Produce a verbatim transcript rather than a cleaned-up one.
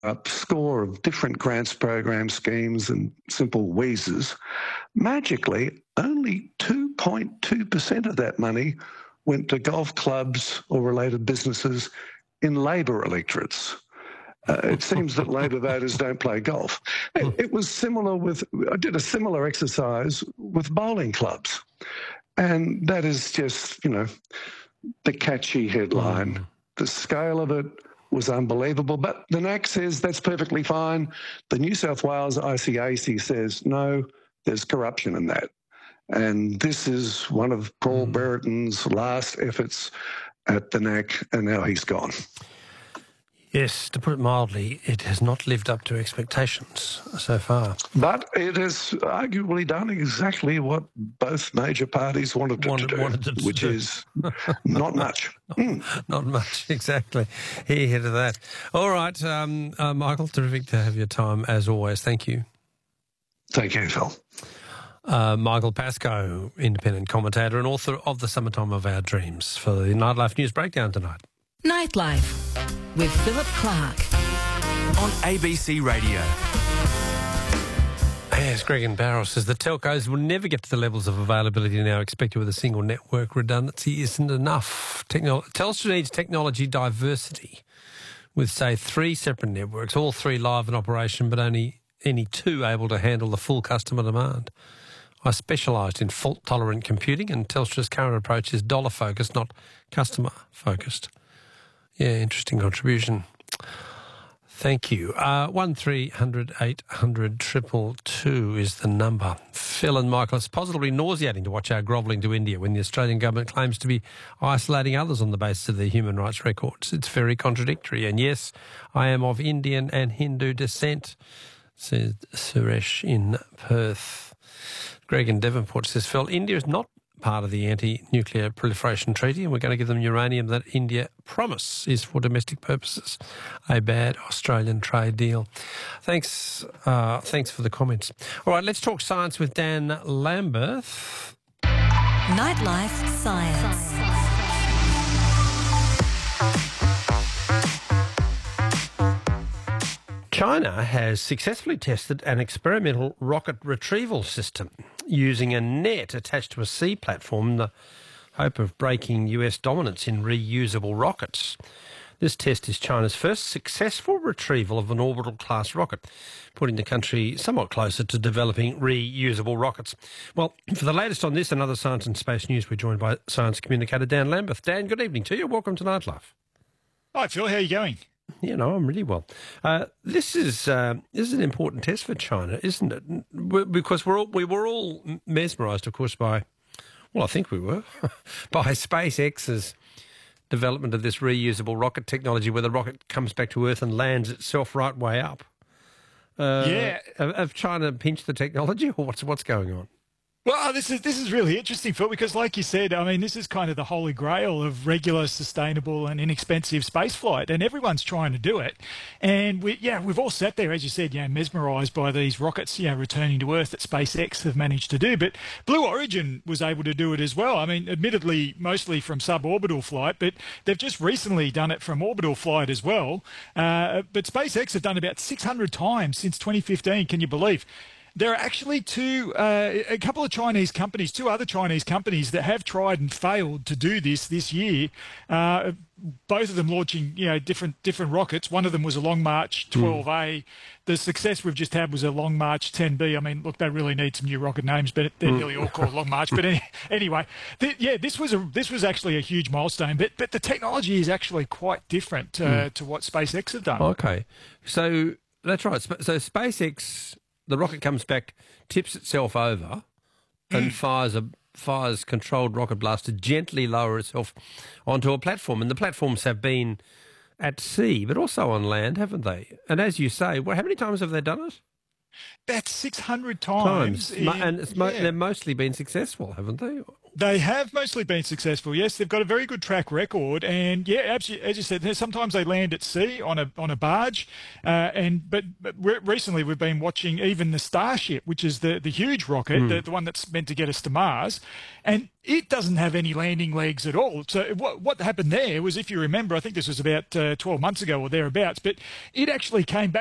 a score of different grants program schemes and simple wheezes, magically only two point two percent of that money went to golf clubs or related businesses in Labor electorates. Uh, it seems that Labor voters don't play golf. It, it was similar with, I did a similar exercise with bowling clubs. And that is just, you know, the catchy headline. Mm. The scale of it was unbelievable. But the N A C says that's perfectly fine. The New South Wales I C A C says, no, there's corruption in that. And this is one of Paul mm. Brereton's last efforts at the N A C, and now he's gone. Yes, to put it mildly, it has not lived up to expectations so far. But it has arguably done exactly what both major parties wanted, wanted, it, to do, wanted it to which do. is not much. not, mm. not much, exactly. Here, here to that. All right, um, uh, Michael, terrific to have your time as always. Thank you. Thank you, Phil. Uh, Michael Pascoe, independent commentator and author of The Summertime of Our Dreams, for the Nightlife News Breakdown tonight. Nightlife with Philip Clark on A B C Radio. Yes, Greg and Barrow says the telcos will never get to the levels of availability now expected with a single network. Redundancy isn't enough. Techno- Telstra needs technology diversity with, say, three separate networks, all three live in operation, but only any two able to handle the full customer demand. I specialised in fault-tolerant computing, and Telstra's current approach is dollar-focused, not customer-focused. Yeah, interesting contribution. Thank you. Uh, one three hundred eight hundred two two is the number. Phil and Michael, it's positively nauseating to watch our grovelling to India when the Australian government claims to be isolating others on the basis of their human rights records. It's very contradictory. And yes, I am of Indian and Hindu descent, says Suresh in Perth. Greg in Devonport says, Phil, India is not part of the anti-nuclear proliferation treaty, and we're going to give them uranium that India promise is for domestic purposes. A bad Australian trade deal. Thanks, uh, thanks for the comments. All right, let's talk science with Dan Lambert. Nightlife Science. China has successfully tested an experimental rocket retrieval system using a net attached to a sea platform in the hope of breaking U S dominance in reusable rockets. This test is China's first successful retrieval of an orbital-class rocket, putting the country somewhat closer to developing reusable rockets. Well, for the latest on this and other science and space news, we're joined by science communicator Dan Lambert. Dan, good evening to you. Welcome to Nightlife. Hi, Phil. How are you going? Yeah, no, I'm really well. Uh, this is uh, this is an important test for China, isn't it? Because we're all, we were all mesmerised, of course, by, well, I think we were, by SpaceX's development of this reusable rocket technology where the rocket comes back to Earth and lands itself right way up. Uh, yeah. Have China pinched the technology, or what's what's going on? Well, this is this is really interesting, Phil, because like you said, I mean, this is kind of the holy grail of regular, sustainable and inexpensive spaceflight, and everyone's trying to do it. And, we, yeah, we've all sat there, as you said, you know, mesmerised by these rockets, you know, returning to Earth that SpaceX have managed to do. But Blue Origin was able to do it as well. I mean, admittedly, mostly from suborbital flight, but they've just recently done it from orbital flight as well. Uh, but SpaceX have done it about six hundred times since twenty fifteen, can you believe? There are actually two, uh, a couple of Chinese companies, two other Chinese companies that have tried and failed to do this this year. Uh, both of them launching, you know, different different rockets. One of them was a Long March twelve A. Mm. The success we've just had was a Long March ten B. I mean, look, they really need some new rocket names, but they're mm. nearly all called Long March. But any, anyway, th- yeah, this was a this was actually a huge milestone. But but the technology is actually quite different uh, mm. to what SpaceX have done. Okay, so that's right. So SpaceX. The rocket comes back, tips itself over, and mm. fires a fires controlled rocket blast to gently lower itself onto a platform. And the platforms have been at sea, but also on land, haven't they? And as you say, well, how many times have they done it? That's six hundred times. times. In, and it's mo- yeah. they've mostly been successful, haven't they? They have mostly been successful. Yes, they've got a very good track record, and yeah, absolutely, as you said, sometimes they land at sea on a on a barge, uh, and but, but re- recently we've been watching even the Starship, which is the the huge rocket, mm. the, the one that's meant to get us to Mars, and it doesn't have any landing legs at all. So what what happened there was, if you remember, I think this was about uh, twelve months ago or thereabouts, but it actually came back